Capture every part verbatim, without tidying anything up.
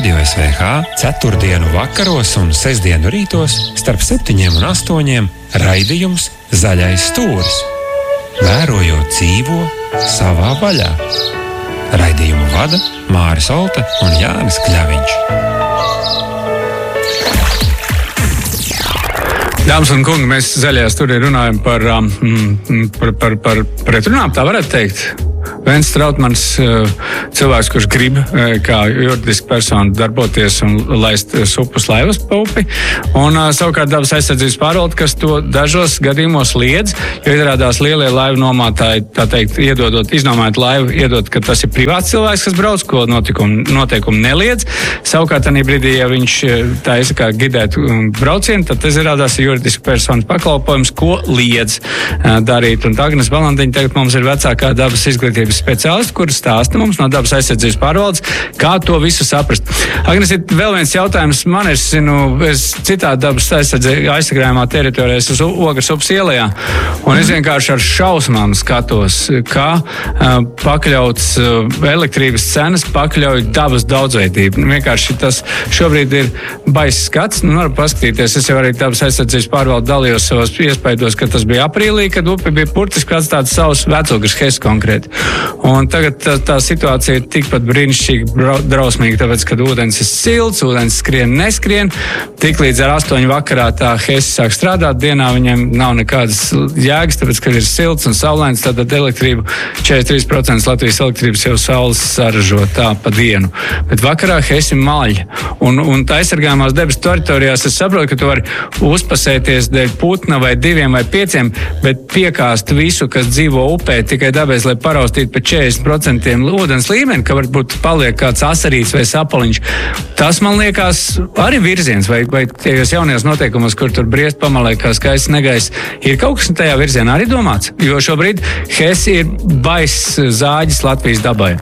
Radio S V H ceturtdienu vakaros un sestdienu rītos starp septiņiem un astoņiem raidījums Zaļais stūris. Vērojot dzīvo savā vaļā. Raidījumu vada Māris Olta un Jānis Kļaviņš. Dāmas un kungi, mēs Zaļajā stūrī runājam par, um, par, par, par pretrunām, tā varētu teikt. Vents Trautmans, cilvēks, kurš grib kā juridiski persona darboties un laist supus laivas pa upi, un savukārt dabas aizsardzības pārvalde, kas to dažos gadījumos liedz, jo izrādās lielie laivu nomātāji, tā teikt, iedodot, iznomājot laivu, iedod, ka tas ir privāts cilvēks, kas brauc, ko notikumi, noteikumi neliedz. Savukārt, tādā brīdī, ja viņš taisa kā gidēt braucienu, tad izrādās juridiski personas pakalpojums, ko liedz darīt. Un Agnes Balandiņa tagad mums ir vecākā dabas izglītības speciālisti, kuri stāsta mums no dabas aizsardzības pārvaldes, kā to visu saprast. Agnes, ir vēl viens jautājums. Man ir, zinu, es citā dabas aizsargājumā teritorijā, es uz Ogres upes ielajā, un es vienkārši ar šausmām skatos, kā uh, pakļauts uh, elektrības cenas, pakļauj dabas daudzveidību. Vienkārši tas šobrīd ir baiss skats. Nu, varu paskatīties, es jau arī dabas aizsardzības pārvalde dalījos savos iespaidos, ka tas bija aprīlī, kad upe bija burtiski atstāts savus Vecogres Hes konkrēti. Un tagad tā, tā situācija ir tikpat brīnišķīgi drausmīga, tāpēc, kad ūdens ir silts, ūdens skrien, neskrien. Tik līdz ar astoņu vakarā tā Hesi sāk strādāt, dienā viņam nav nekādas jēgas, tāpēc, kad ir silts un saulains, tad elektrību četrdesmit trīs procenti Latvijas elektrības jau saules saražo tā pa dienu. Bet vakarā Hesi maļ. Un, un tā aizsargājumās debesu teritorijās es saprotu, ka tu vari uzpasēties dēļ putna vai diviem vai pieciem, bet piekāst visu, kas dzīvo upē, tikai dabēs, lai paraustītu pa četrdesmit procentiem ūdens līmeni, ka varbūt paliek kāds asarīts vai sapaliņš. Tas, man liekas, arī virziens, vai, vai tajos jaunajos noteikumos, kur tur briest pamalē, kā skaists negaiss, ir kaut kas tajā virzienā arī domāts, jo šobrīd Hesi ir baiss zāģis Latvijas dabai.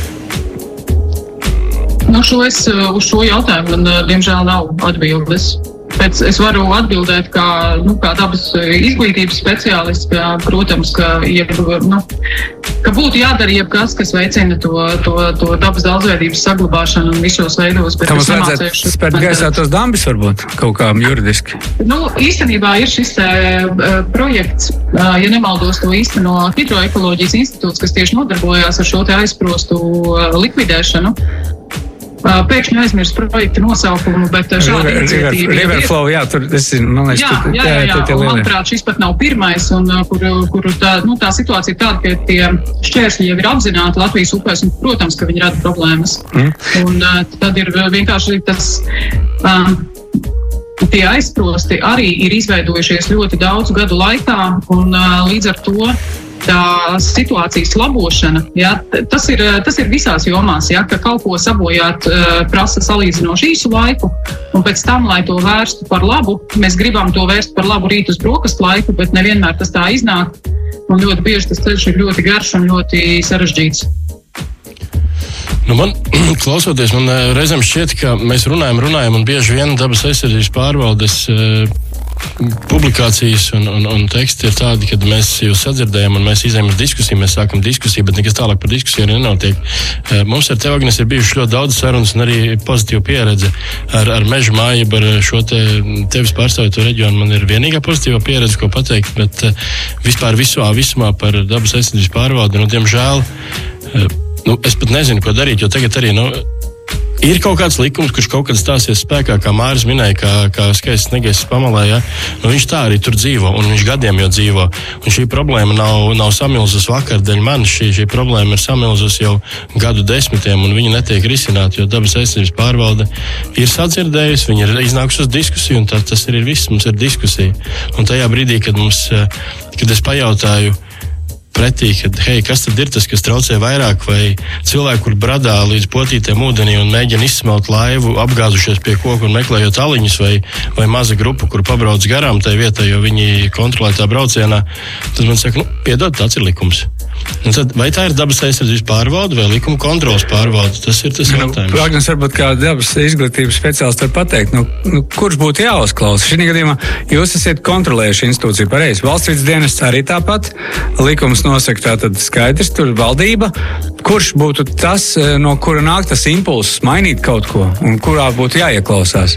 Nu, šo es, uz šo jautājumu man, diemžēl, nav atbildes. Pēc es varu atbildēt kā, nu, kā dabas izglītības speciālists, ka, protams, ka, jeb, nu, ka būtu jādara jebkas, kas veicina to, to, to dabas daudzveidības saglabāšanu un visos veidos. Tam mums vajadzētu spērt gaisā tos dambis varbūt, kaut kā juridiski. Nu, īstenībā ir šis te, uh, projekts, uh, ja nemaldos, to īsteno Hidroekoloģijas institūts, kas tieši nodarbojās ar šo te aizsprostu uh, likvidēšanu. Pēkšņi aizmirst projekta nosaukumu, bet šāda iniciatīva... Riverflow, jā, tur, es zinu, man liekas, jā, tur... Jā, jā, jā, jā. Un, manuprāt, šis pat nav pirmais, un kur, kur tā, nu, tā situācija ir tāda, ka tie šķēršļi jau ir apzināti Latvijas upēs, un, protams, ka viņi rada problēmas. Mm. Un tad ir vienkārši tas... Um, tie aizsprosti arī ir izveidojušies ļoti daudzu gadu laikā, un uh, līdz ar to tā situācijas labošana, ja, tas, ir, tas ir visās jomās, ja, ka kaut ko sabojāt uh, prasa salīdzinoši īsu laiku, un pēc tam, lai to vērstu par labu, mēs gribam to vērst par labu rīt uz brokastu laiku, bet nevienmēr tas tā iznāk, un ļoti bieži tas ceļš ir ļoti garš un ļoti sarežģīts. Nu man, klausoties, man reizēm šķiet, ka mēs runājam, runājam, un bieži vien dabas aizsardzības pārvaldes uh, publikācijas un, un, un teksti ir tādi, kad mēs jūs sadzirdējam un mēs izējam uz diskusiju, mēs sākam diskusiju, bet nekas tālāk par diskusiju arī nenotiek. Mums ar tevi, Agnes, ir bijuši ļoti daudz sarunas un arī pozitīva pieredze ar, ar Meža māju, ar šo te tevis pārstāvīto reģionu. Man ir vienīgā pozitīva pieredze, ko pateikt, bet vispār visumā, visumā par dabas aizsardzības pārvaldi, nu, diemžēl, nu, es pat nezinu, ko darīt, jo tagad arī, nu, ir kaut kāds likums, kurš kaut kad stāsies spēkā, kā Māris minēja, kā, kā skaists negaiss pamalē, ja? Nu, viņš tā arī tur dzīvo, un viņš gadiem jau dzīvo. Un šī problēma nav, nav samilzus vakar dēļ manis, šī, šī problēma ir samilzus jau gadu desmitiem, un viņa netiek risināta, jo dabas aizsardzības pārvalde ir sadzirdējusi, viņa ir iznākusi uz diskusiju, un tā, tas ir viss, mums ir diskusija. Un tajā brīdī, kad, mums, kad es pajautāju pretī, kad, hei, kas tad ir tas, kas traucē vairāk, vai cilvēki, kur bradā līdz potītiem ūdenī un mēģina izsmelt laivu, apgāzušies pie koku un meklējot aliņus, vai, vai maza grupa, kur pabrauc garām tai vietai, jo viņi kontrolē tā braucienā, tad man saka, nu, piedod, tāds ir likums. Un tad, vai tā ir dabas aizsardzības pārvalde vai likuma kontrolas pārvalde? Tas ir tas jautājums. Nu, Agnes, varbūt kā dabas izglītības speciālists var pateikt, nu, nu, kurš būtu jāuzklausa? Šī gadījumā jūs esat kontrolējuši institūciju pareizi. Valsts vidas dienests arī tāpat. Likums nosaka tātad skaidrs, tur valdība. Kurš būtu tas, no kura nāk tas impulss mainīt kaut ko un kurā būtu jāieklausās?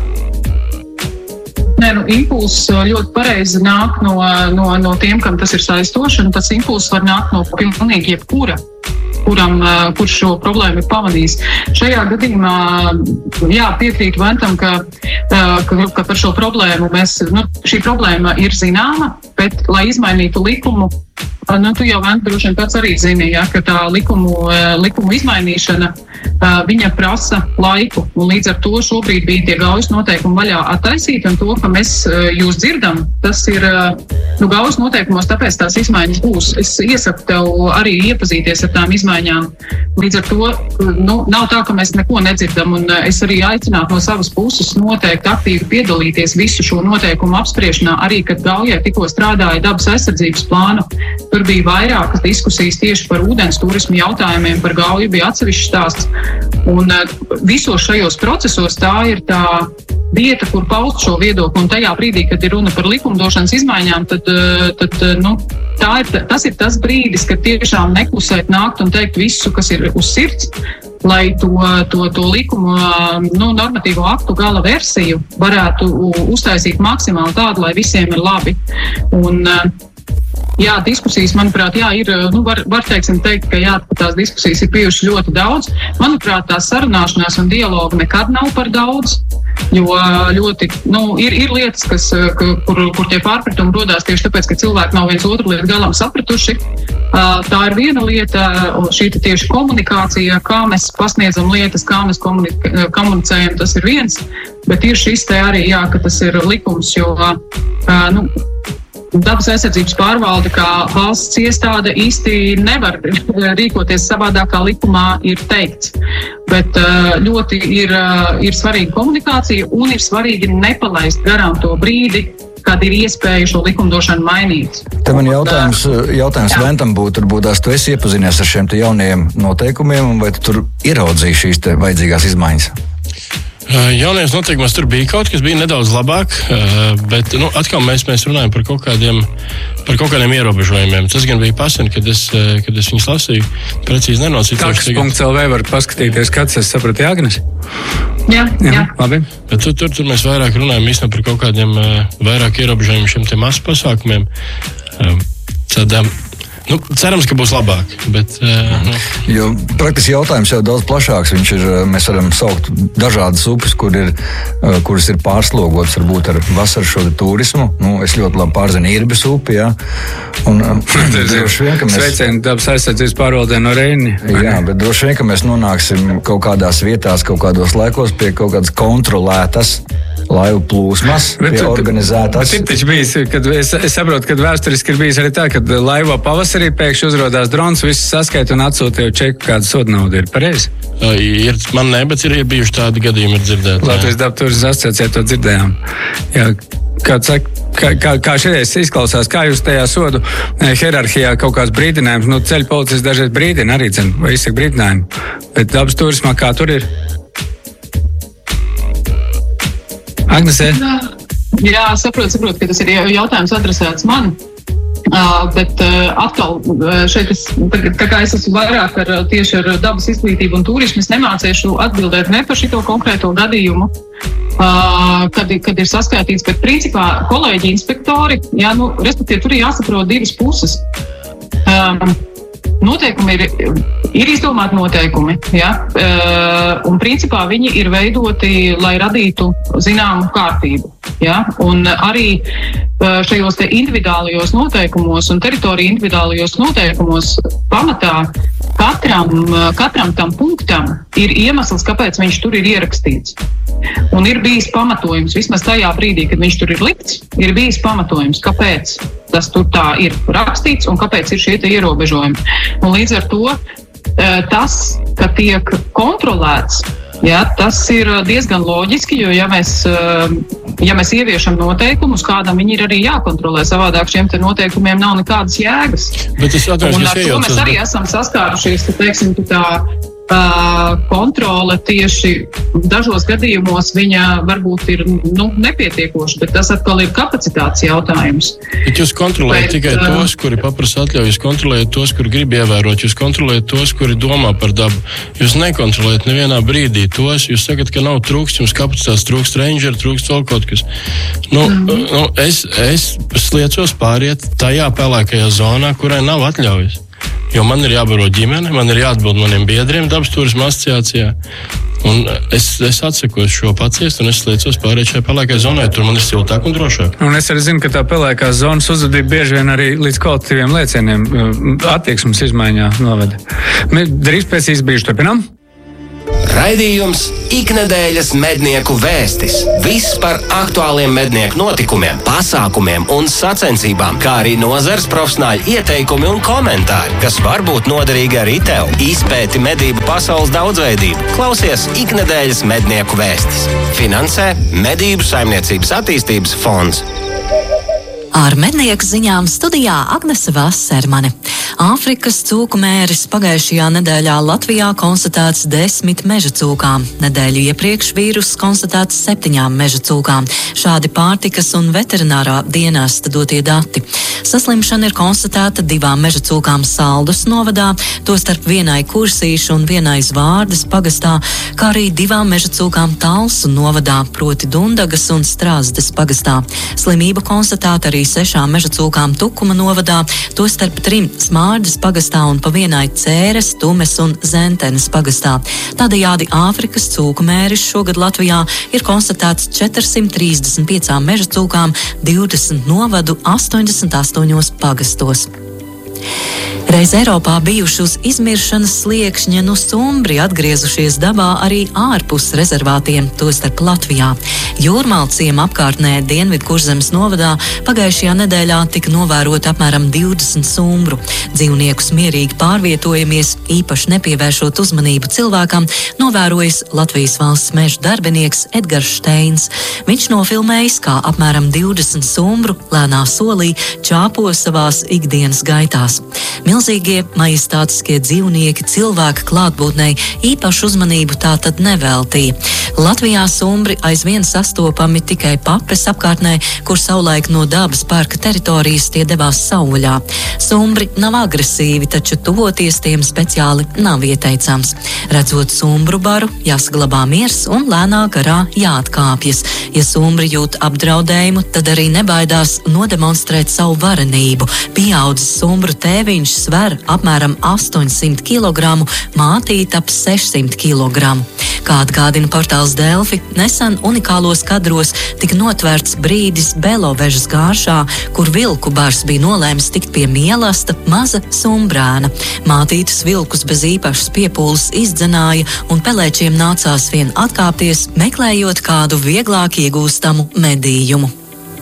Nē, nu, impulss ļoti pareizi nāk no, no, no tiem, kam tas ir saistoši, un tas impulss var nākt no pilnīgi jebkura, kuram, kurš šo problēmu ir pamanījis. Šajā gadījumā, jā, piekrītu Ventam, ka, ka, ka par šo problēmu mēs, nu, šī problēma ir zināma, bet, lai izmainītu likumu, nu, tu jau, Vent, droši vien pats arī zini, ja, ka tā likumu, likumu izmainīšana, viņa prasa laiku, un līdz ar to šobrīd bija tie gaujas noteikumi vaļā attaisīti, un to, ka mēs jūs dzirdam, tas ir, nu, gaujas noteikumos, tāpēc tās izmaiņas būs. Es iesaku tev arī iepazīties ar tām izmaiņām. Līdz ar to, nu, nav tā, ka mēs neko nedzirdam, un es arī aicinātu no savas puses noteikti aktīvi piedalīties visu šo noteikumu apspriešanā, arī, kad gaujai tikko strādāja dabas aizsardzības plānu. Tur bija vairākas diskusijas tieši par ūdens turismu jautājumiem, par gauju bija atsevišķs stāsts. Un visos šajos procesos tā ir tā vieta, kur paust šo viedokli, un tajā brīdī, kad ir runa par likumdošanas izmaiņām, tad, tad nu, tā ir, tas ir tas brīdis, kad tiešām neklusēt nākt un teikt visu, kas ir uz sirds, lai to, to, to likumu, nu, normatīvo aktu gala versiju varētu uztaisīt maksimāli tādu, lai visiem ir labi. Un, jā, diskusijas, manuprāt, jā, ir, nu, var, var teiksim, teikt, ka jā, tās diskusijas ir bijušas ļoti daudz. Manuprāt, tās sarunāšanās un dialogu nekad nav par daudz, jo ļoti, nu, ir, ir lietas, kas, kur, kur tie pārpratumi rodās tieši tāpēc, ka cilvēki nav viens otru līdz galam sapratuši. Tā ir viena lieta, šī tieši komunikācija, kā mēs pasniedzam lietas, kā mēs komunicējam, tas ir viens, bet ir šis te arī, jā, ka tas ir likums, jo, nu, dabas aizsardzības pārvalde kā valsts iestāde īsti nevar rīkoties savādāk, kā likumā ir teikts. Bet ļoti ir, ir svarīga komunikācija un ir svarīgi nepalaist garām to brīdi, kad ir iespēja šo likumdošanu mainīt. Te man jautājums, jautājums Ventam būtu, varbūt tās tu esi iepazinies ar šiem te jaunajiem noteikumiem, vai tu tur ieraudzīji šīs te vajadzīgās izmaiņas? Jaunajos noteikumos tur bija kaut kas, bija nedaudz labāk, bet nu, atkal mēs, mēs runājam par kaut kādiem, par kaut kādiem ierobežojumiem. Tas gan bija pasen, kad es, kad es viņus lasīju, precīzi nenocītoši. Taks punkts L V var paskatīties, kāds es sapratu, Agnes? Jā, jā. jā. Labi. Bet tur, tur, tur mēs vairāk runājam īstenībā par kaut kādiem vairāk ierobežojumiem šiem te masu pasākumiem. Tad, Nu, cerams, ka būs labāk. Bet, uh, nu. Jo praktiski jautājums jau daudz plašāks. Viņš ir, mēs varam saukt dažādas upes, kur ir, kuras ir pārslogotas varbūt ar vasaras šo turismu. Nu, es ļoti labi pārzinu Irbes upi, jā. Un, droši vien, ka mēs... Sveicieni dabas aizsardzības pārvaldē no Reini. Jā, bet droši vien, ka mēs nonāksim kaut kādās vietās, kaut kādos laikos pie kaut kādas kontrolētas laivu plūsmas, bet, pie organizētas. Bet ir taču bijis, kad es, es saprotu, ka vēsturiski ir bijis arī tā, kad laivā pavasarī pēkšņi uzrodās drons, viss saskaita un atsūta jau čeku, kāda soda nauda ir. Pareizi? Ir, man ne, bet ir bijuši tādi gadījumi, ir dzirdēti. Latvijas dabas turisma asociācijā to dzirdējām. Jā, kā, kā, kā, kā šeit izklausās, kā jūs tajā sodu hierarhijā kaut kāds brīdinājums, nu ceļu policists dažreiz brīdina arī, cen, vai izsaka brīdinājumu, bet dabas turismā kā tur ir? Agnesē? Jā, saprotu, saprotu, ka tas ir jautājums adresēts man. Uh, bet uh, atkal šeit es, tā kā es esmu vairāk ar, tieši ar dabas izglītību un turismu, es nemācīšu atbildēt ne par šito konkrēto gadījumu, uh, kad, kad ir saskaitīts, bet principā kolēģi inspektori, jā, nu, respektīvi tur ir jāsaprot divas puses. Um, Noteikumi ir, ir izdomāti noteikumi, ja? Un principā viņi ir veidoti, lai radītu zināmu kārtību. Ja? Un arī šajos te individuālajos noteikumos un teritoriju individuālajos noteikumos pamatā katram, katram tam punktam ir iemesls, kāpēc viņš tur ir ierakstīts. Un ir bijis pamatojums, vismaz tajā brīdī, kad viņš tur ir likts, ir bijis pamatojums, kāpēc tas tur tā ir rakstīts un kāpēc ir šie te ierobežojumi. Un līdz ar to tas, ka tiek kontrolēts Jā, tas ir diezgan loģiski, jo ja mēs, ja mēs ieviešam noteikumus, kādam viņi ir arī jākontrolē, savādāk šiem te noteikumiem nav nekādas jēgas. Bet es atvainojos, un ar to mēs arī bet... esam saskārušies, ka, teiksim, tā uh, kontrole tieši dažos gadījumos viņa varbūt ir nu, nepietiekoša, bet tas atkal ir kapacitātes jautājums. Bet jūs kontrolējat bet, tikai uh, tos, kuri paprasa atļauju, jūs kontrolējat tos, kuri grib ievērot, jūs kontrolējat tos, kuri domā par dabu. Jūs nekontrolējat nevienā brīdī tos, jūs sakat, ka nav trūkst, jums kapacitātes trūkst ranger, trūkst vēl kaut kas. Nu, mm. nu, es, es sliecos pāriet tajā pelēkajā zonā, kurai nav atļaujas. Jo man ir jābaro ģimene, man ir jāatbild maniem biedriem dabas turisma asociācijā. Un es, es atsakos šo paciest un es sliecos pāriet šajā pelēkajā zonā, tur man ir siltāk un drošāk. Un es arī zinu, ka tā pelēkā zonas uzvedība bieži vien arī līdz kolektīviem lēcieniem attieksmes izmaiņā noveda. Mēs drīz pēc izbrīžu turpinām. Raidījums Iknedēļas mednieku vēstis. Viss par aktuāliem mednieku notikumiem, pasākumiem un sacensībām, kā arī nozares profesionāļu ieteikumi un komentāri, kas var būt noderīgi arī tev. Izpēti medību pasaules daudzveidību. Klausies Iknedēļas mednieku vēstis. Finansē Medību saimniecības attīstības fonds. Ar mednieku ziņām studijā Agnese Vassermane. Āfrikas cūku mēris pagājušajā nedēļā Latvijā konstatēts desmit meža cūkām. Nedēļu iepriekš vīruss konstatēts septiņām meža cūkām. Šādi pārtikas un veterinārā dienesta dotie dati. Saslimšana ir konstatēta divām meža cūkām Saldus novadā, tostarp vienai Kursīšu un vienai Zvārdes pagastā, kā arī divām meža cūkām Talsu novadā, proti Dundagas un Strāzdes pagastā. Slimība konstatēta arī sešām meža cūkām Tukuma novadā, tostarp trim Smārdes pagastā un pa vienai Cēres, Tumes un Zentenes pagastā. Tādējādi Āfrikas cūku mēris šogad Latvijā ir konstatēts četrsimt trīsdesmit piecām meža cūkām, divdesmit novadu, astoņdesmit astoņos pagastos. Reiz Eiropā bijuši uz izmiršanas sliekšņa nu sumbri atgriezušies dabā arī ārpus rezervātiem, tostarp Latvijā. Jūrmalciem apkārtnē Dienvidkurzemes novadā pagājušajā nedēļā tika novērot apmēram divdesmit sumbru. Dzīvniekus mierīgi pārvietojamies, īpaši nepievēršot uzmanību cilvēkam, novērojas Latvijas valsts meža darbinieks Edgars Steins. Viņš nofilmējis, kā apmēram divdesmit sumbru lēnā solī čāpo savās ikdienas gaitās. Milzīgie majestātiskie dzīvnieki cilvēka klātbūtnei īpašu uzmanību tātad neveltīja. Latvijā sumbri aizvien sastopami tikai Papes apkārtnē, kur savulaik no dabas parka teritorijas tie devās savvaļā. Sumbri nav agresīvi, taču tuvoties tiem speciāli nav ieteicams. Redzot sumbru baru, jāsaglabā miers un lēnā garā jāatkāpjas. Ja sumbri jūt apdraudējumu, tad arī nebaidās nodemonstrēt savu varenību. Pieaudzis sumbru tēviņš sver apmēram astoņsimt kilogramu, mātīt ap sešsimt kilogramu. Kā atgādina portāls Delfi, nesen unikālos kadros tika notverts brīdis Belovežas gāršā, kur vilku bars bija nolēmis tikt pie mielasta maza sumbrēna. Mātītes vilkus bez īpašas piepūles izdzenāja un pelēčiem nācās vien atkāpties, meklējot kādu vieglāk iegūstamu medījumu.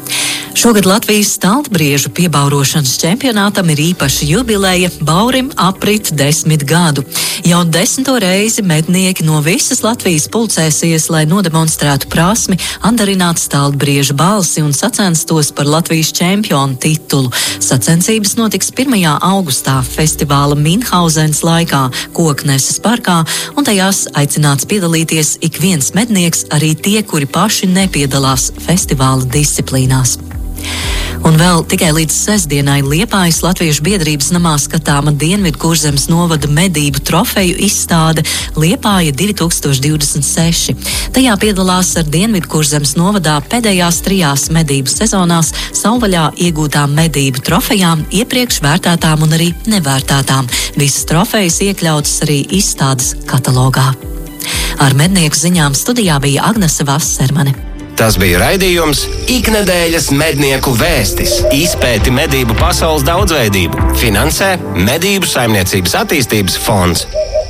Šogad Latvijas staltbriežu piebaurošanas čempionātam ir īpaša jubileja, baurim aprit desmit gadu. Jau desmito reizi mednieki no visas Latvijas pulcēsies, lai nodemonstrētu prasmi, andarināt staltbriežu balsi un sacenstos par Latvijas čempionu titulu. Sacensības notiks pirmajā augustā festivāla Minhauzens laikā Kokneses parkā, un tajās aicināts piedalīties ik viens mednieks, arī tie, kuri paši nepiedalās festivāla disciplīnās. Un vēl tikai līdz sestdienai Liepājas Latviešu biedrības namā skatāma Dienvidkurzemes novada medību trofeju izstāde Liepāja divi tūkstoši divdesmit seši. Tajā piedalās ar Dienvidkurzemes novadā pēdējās trijās medību sezonās savvaļā iegūtām medību trofejām, iepriekš vērtētām un arī nevērtētām. Visas trofejas iekļautas arī izstādes katalogā. Ar mednieku ziņām studijā bija Agnese Vassermane. Tas bija raidījums Iknedēļas mednieku vēstis. Izpēti medību pasaules daudzveidību. Finansē Medību saimniecības attīstības fonds.